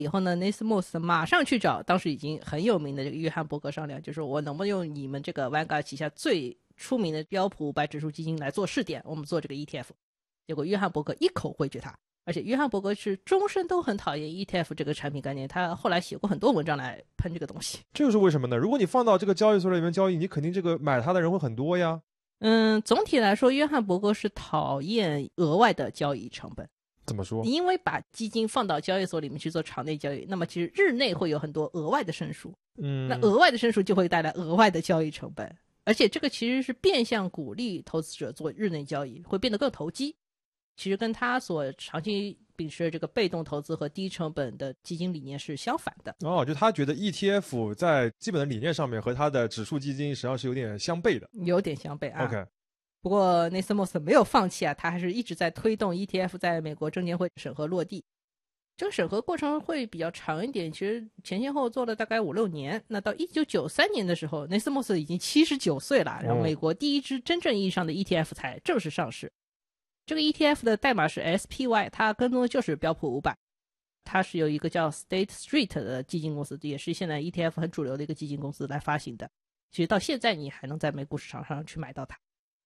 以后呢 Nasdaq 马上去找当时已经很有名的这个约翰伯格商量，就说我能不能用你们这个 Vanguard 旗下最出名的标普500指数基金来做试点，我们做这个 ETF。 结果约翰伯格一口回绝他，而且约翰伯格是终身都很讨厌 ETF 这个产品概念，他后来写过很多文章来喷这个东西。 这又是为什么呢？如果你放到这个交易所里面交易，你肯定这个买它的人会很多呀。 总体来说约翰伯格是讨厌额外的交易成本。 怎么说？ 因为把基金放到交易所里面去做场内交易，那么其实日内会有很多额外的胜数，那额外的胜数就会带来额外的交易成本，而且这个其实是变相鼓励投资者做日内交易，会变得更投机。其实跟他所长期秉持的这个被动投资和低成本的基金理念是相反的。 就他觉得 ETF 在基本的理念上面和他的指数基金实际上是有点相悖的。 有点相悖啊。 OK。 不过 Nasdaq 没有放弃啊，他还是一直在推动 ETF 在美国证监会审核落地。这个审核过程会比较长一点，其实前前后做了大概5-6年。那到1993年的时候 Nasdaq 已经79岁了，然后美国第一支真正意义上的 ETF 才正式上市。这个 ETF 的代码是 SPY， 它跟踪的就是标普500，它是由一个叫 State Street 的基金公司，也是现在 ETF 很主流的一个基金公司来发行的。其实到现在你还能在美股市场上去买到它。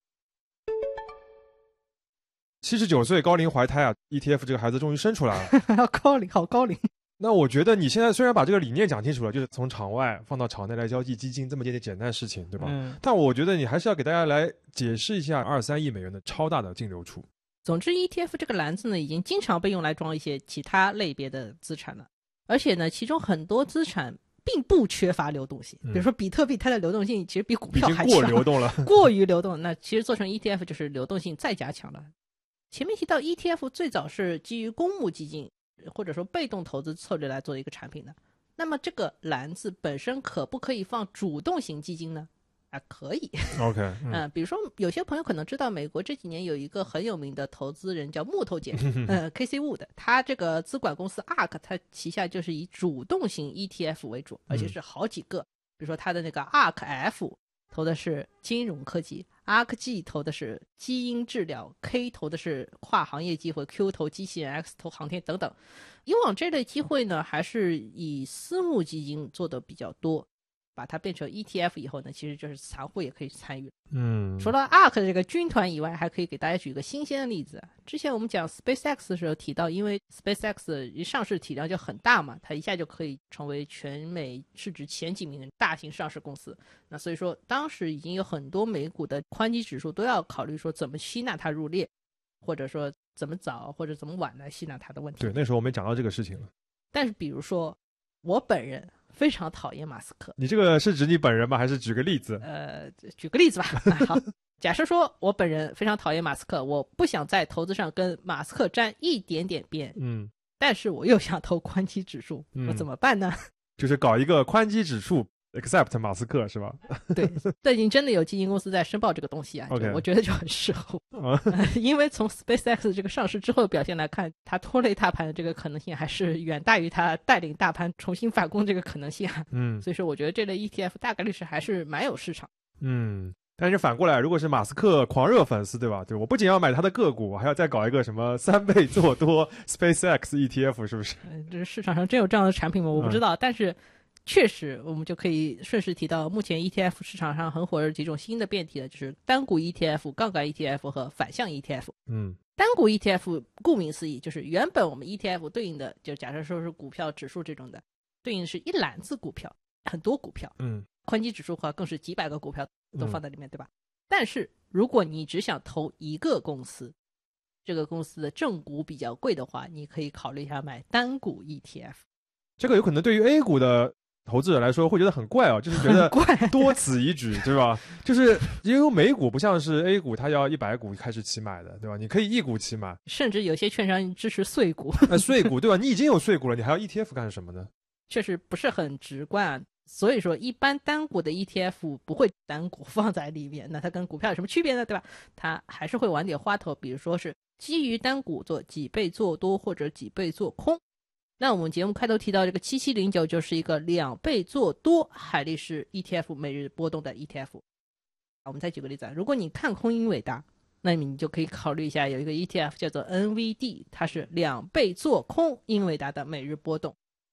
79岁高龄怀胎啊 ，ETF 这个孩子终于生出来了。 高龄，好高龄。 那我觉得你现在虽然把这个理念讲清楚了，就是从场外放到场内来交易基金这么件简单的事情，对吧？但我觉得你还是要给大家来解释一下23亿美元的超大的净流出。 总之 ETF 这个篮子呢，已经经常被用来装一些其他类别的资产了，而且呢，其中很多资产并不缺乏流动性，比如说比特币，它的流动性其实比股票还强， 已经过流动了， 过于流动。那其实做成 ETF 就是流动性再加强了。前面提到 ETF 最早是基于公募基金或者说被动投资策略来做一个产品的，那么这个篮子本身可不可以放主动型基金呢？可以。 OK， 比如说有些朋友可能知道美国这几年有一个很有名的投资人叫木头姐Casey Wood， 他这个资管公司 ARK， 他旗下就是以主动型 ETF 为主，而且是好几个。比如说他的那个 ARKF 投的是金融科技， ARKG 投的是基因治疗， K 投的是跨行业机会， Q 投机器人， X 投航天等等。以往这类机会呢还是以私募基金做的比较多，把它变成 ETF 以后呢，其实就是散户也可以参与。除了 ARK 的这个军团以外，还可以给大家举一个新鲜的例子。之前我们讲 SpaceX 的时候提到，因为 SpaceX 一上市体量就很大嘛，它一下就可以成为全美市值前几名的大型上市公司。那所以说当时已经有很多美股的宽基指数都要考虑说怎么吸纳它入列，或者说怎么早或者怎么晚来吸纳它的问题。 对，那时候我们讲到这个事情了。 但是比如说我本人非常讨厌马斯克。 你这个是指你本人吗？还是举个例子？ 举个例子吧。好，假设说我本人非常讨厌马斯克，我不想在投资上跟马斯克沾一点点边，但是我又想投宽基指数，我怎么办呢？ 就是搞一个宽基指数 except 马斯克是吧？ 对，最近真的有基金公司在申报这个东西啊， okay. 我觉得就很适合。因为从 SpaceX 这个上市之后的表现来看，它拖累大盘的这个可能性还是远大于它带领大盘重新反攻这个可能性啊。所以说我觉得这类 ETF 大概率是还是蛮有市场。 但是反过来，如果是马斯克狂热粉丝，对吧？对，我不仅要买他的个股，我还要再搞一个什么3倍做多 SpaceX ETF， 是不是？ 这市场上真有这样的产品吗？我不知道，但是确实我们就可以顺势提到目前 ETF 市场上很火热几种新的变体了，就是单股 ETF、杠杆 ETF 和反向 ETF。单股 ETF 顾名思义就是原本我们 ETF 对应的，就假设说是股票指数这种的，对应的是一篮子股票，很多股票。宽基指数的话更是几百个股票都放在里面，对吧？但是如果你只想投一个公司，这个公司的正股比较贵的话，你可以考虑一下买单股 ETF。 这个有可能对于 A 股的投资者来说会觉得很怪就是觉得多此一举对吧？就是因为美股不像是 A 股，它要100股开始起买的，对吧？你可以1股起买， 甚至有些券商支持碎股。 碎股对吧？你已经有碎股了，你还要 ETF 干什么呢？ 确实不是很直观。所以说一般单股的 ETF 不会单股放在里面，那它跟股票有什么区别呢？对吧？它还是会玩点花头，比如说是基于单股做几倍做多或者几倍做空。那我们节目开头提到这个7709就是一个2倍做多海力士 ETF 每日波动的 ETF。 我们再举个例子，如果你看空英伟达，那你就可以考虑一下有一个 ETF 叫做 NVD， 它是2倍做空英伟达的每日波动。